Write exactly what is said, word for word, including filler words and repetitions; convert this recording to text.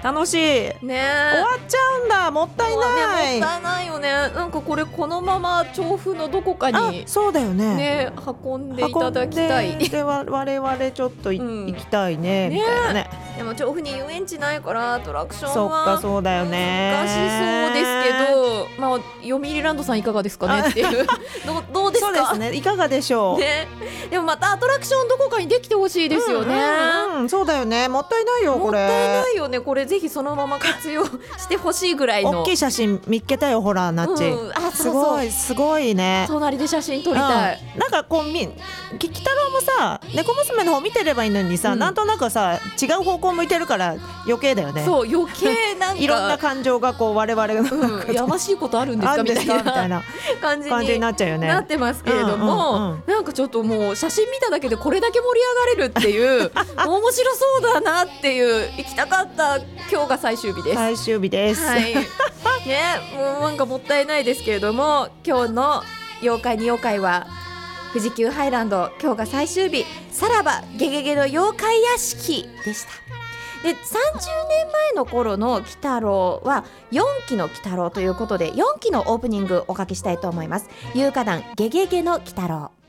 楽しい。 ね終わっちゃうんだ。もったいない。 ね、もったいないよね。なんかこれこのまま調布のどこかにあ、そうだよね。 ね、運んでいただきたい。 運んでで我々ちょっとい、うん、行きたいね、みたいなね。 でも調布に遊園地ないからアトラクションはそっか、そうだよね。 難しそうですけど、まあ読売ランドさんいかがですかねっていうど, どうですか。 そうですね、いかがでしょう、 ね、でもまたアトラクションどこかにできてほしいですよね。 うんうんうん、そうだよね。もったいないよこれ。 もったいないよね。これぜひそのまま活用してほしいぐらいの大きい写真見っけたよ、ほらなっち、うん、あ、すごいすごいね。 隣で写真撮りたい、 うん、なんかこうみききたろうもさ、猫娘の方見てればいいのにさ、うん、なんとなくさ違う方向向いてるから余計だよね。 そう、余計なんかいろんな感情がこう我々が、 うん、やましいことあるんですかみたいな感じになっちゃうよね。なってますけれども、うんうんうん、なんかちょっともう写真見ただけでこれだけ盛り上がれるっていう面白そうだなっていう、行きたかった今日が最終日です。 最終日です、 はいね、もうなんかもったいないですけれども、今日の妖怪に妖怪は富士急ハイランド、今日が最終日、さらばゲゲゲの妖怪屋敷でした。でさんじゅうねんまえの頃の鬼太郎はよんきの鬼太郎ということで、よんきのオープニングおかけしたいと思います。有価団ゲゲゲの鬼太郎。